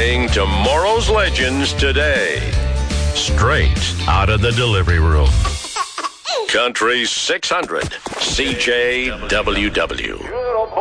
playing tomorrow's legends today. Straight out of the delivery room. Country 600, CJWW.